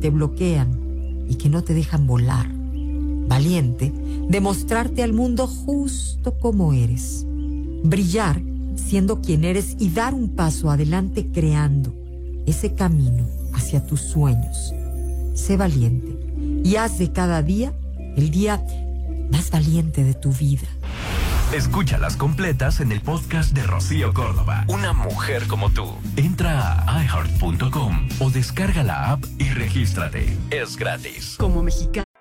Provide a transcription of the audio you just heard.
te bloquean y que no te dejan volar. Valiente de mostrarte al mundo justo como eres. Brillar siendo quien eres y dar un paso adelante creando ese camino hacia tus sueños. Sé valiente y haz de cada día el día más valiente de tu vida. Escúchalas completas en el podcast de Rocío Córdoba. Una mujer como tú. Entra a iHeart.com o descarga la app y regístrate. Es gratis. Como mexicano.